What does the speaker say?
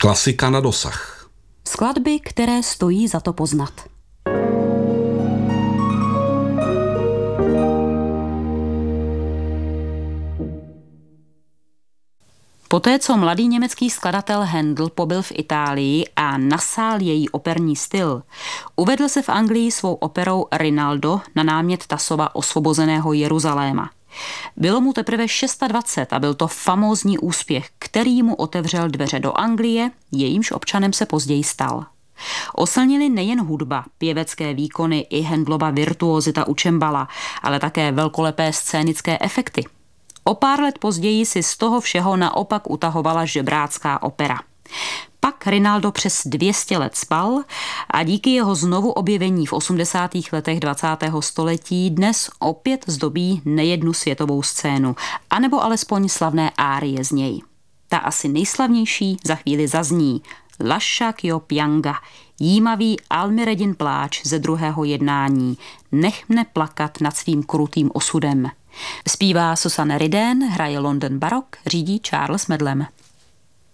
Klasika na dosah. Skladby, které stojí za to poznat. Poté, co mladý německý skladatel Handel pobyl v Itálii a nasál její operní styl, uvedl se v Anglii svou operou Rinaldo na námět Tassova osvobozeného Jeruzaléma. Bylo mu teprve 26 a byl to famózní úspěch, který mu otevřel dveře do Anglie, jejímž občanem se později stal. Oslnili nejen hudba, pěvecké výkony i Handelova virtuozita u čembala, ale také velkolepé scénické efekty. O pár let později si z toho všeho naopak utahovala žebrácká opera. Pak Rinaldo přes 200 let spal a díky jeho znovu objevení v 80. letech 20. století dnes opět zdobí nejednu světovou scénu, anebo alespoň slavné árie z něj. Ta asi nejslavnější za chvíli zazní. Lascia ch'io pianga, jímavý Almiredin pláč ze druhého jednání, nech mne plakat nad svým krutým osudem. Zpívá Susanne Ridén, hraje London Baroque, řídí Charles Medlem.